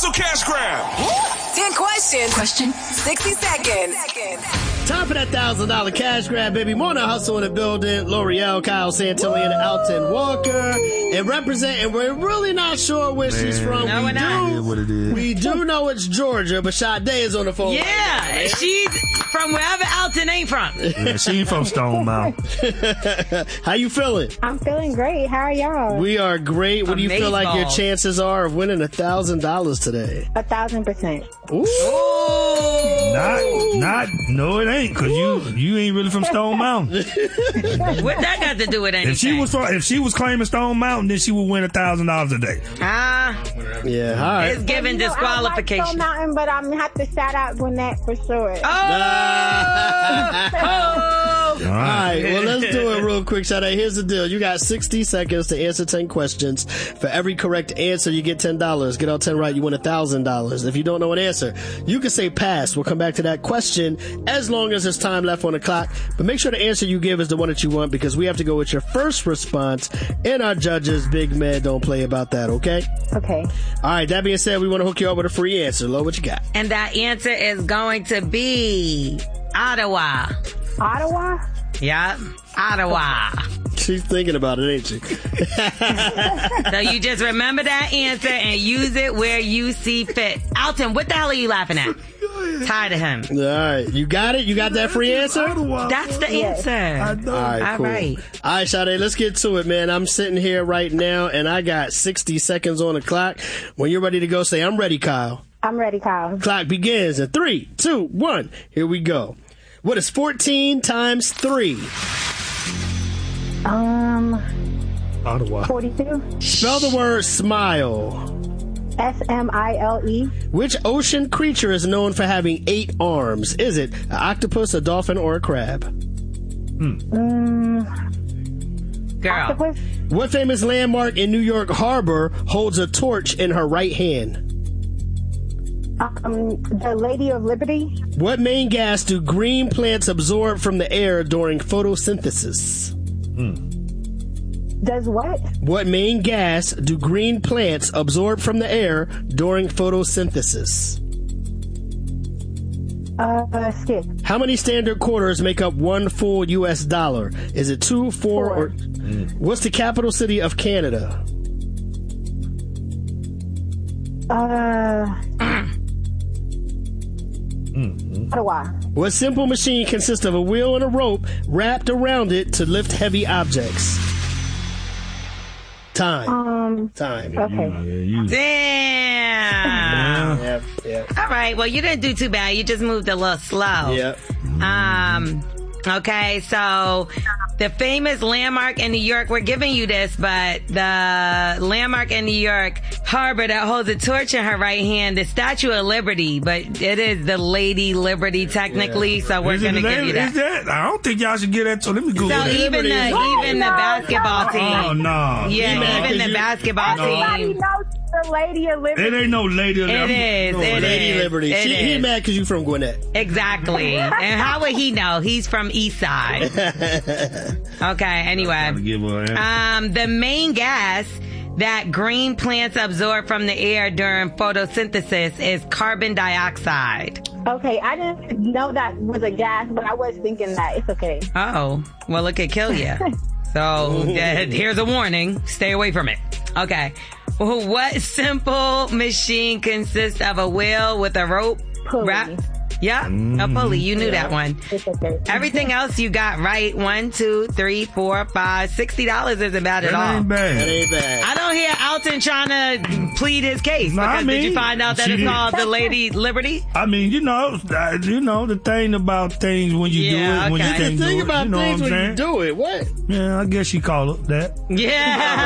Hustle Cash Grab. 10 questions. Question 60 seconds. Time for that $1,000 cash grab, baby. Morning Hustle in the building. L'Oreal, Kyle Santilli, and Alton Walker. And representing, we're really not sure where she's from. No, we're not. What it is. We do know it's Georgia, but Sade is on the phone. Yeah, she's from wherever Alton ain't from. Yeah, she ain't from Stone Mountain. How you feeling? I'm feeling great. How are y'all? We are great. What do you feel like your chances are of winning $1,000 today? 1,000%. Ooh. No, it ain't, cause you ain't really from Stone Mountain. What that got to do with anything? If she was claiming Stone Mountain, then she would win $1,000 a day. Yeah, all right. It's giving disqualification. I like Stone Mountain, but I'm gonna have to shout out Gwinnett for sure. All right, well, let's do it real quick, Sade. Here's the deal. You got 60 seconds to answer 10 questions. For every correct answer, you get $10. Get all 10 right, you win $1,000. If you don't know an answer, you can say pass. We'll come back to that question as long as there's time left on the clock. But make sure the answer you give is the one that you want, because we have to go with your first response, and our judges, big man, don't play about that, okay? Okay. All right, that being said, we want to hook you up with a free answer. Lo, what you got? And that answer is going to be Ottawa. Ottawa? Yep, Ottawa. She's thinking about it, ain't she? So you just remember that answer and use it where you see fit. Alton, what the hell are you laughing at? Tired of him. All right, you got it? You got that free answer? That's the answer. All right, cool. All right, Sade, let's get to it, man. I'm sitting here right now, and I got 60 seconds on the clock. When you're ready to go, say, I'm ready, Kyle. I'm ready, Kyle. Clock begins in 3, 2, 1. Here we go. What is 14 times 3? Ottawa. 42. Spell the word smile. S-M-I-L-E. Which ocean creature is known for having 8 arms? Is it an octopus, a dolphin, or a crab? Girl. Octopus. What famous landmark in New York Harbor holds a torch in her right hand? The Lady of Liberty. What main gas do green plants absorb from the air during photosynthesis? Does what? What main gas do green plants absorb from the air during photosynthesis? Skip. How many standard quarters make up one full U.S. dollar? Is it 2, 4, or... What's the capital city of Canada? Ottawa. What simple machine consists of a wheel and a rope wrapped around it to lift heavy objects? Time. Okay. Damn. Yep. All right. Well, you didn't do too bad. You just moved a little slow. Yep. Okay. So the famous landmark in New York, we're giving you this, but the landmark in New York Harbor that holds a torch in her right hand, the Statue of Liberty, but it is the Lady Liberty technically. So we're going to give you that. Is that? I don't think y'all should get that. So let me Google So that. even the basketball team. Oh, no. Yeah, even the basketball Everybody team. knows the Lady of Liberty. It ain't no Lady of Liberty. It is. It Lady is. Liberty. It He is. mad because you from Gwinnett. Exactly. And how would he know? He's from East Side. Okay, anyway. The main gas that green plants absorb from the air during photosynthesis is carbon dioxide. Okay, I didn't know that was a gas, but I was thinking that. It's okay. Oh, well, it could kill you. So here's a warning. Stay away from it. Okay. Well, what simple machine consists of a wheel with a rope wrapped? Yeah, a pulley. You knew that one. Everything else you got right. 1, 2, 3, 4, 5. $60 isn't bad at all. That ain't bad. I don't hear Alton trying to plead his case. No, Because I mean, did you find out that it's called the Lady Liberty? I mean, the thing about things when you do it, when you okay. can't do it. Think about You know things what I'm when saying? you do it. What? Yeah, I guess you call it that. Yeah.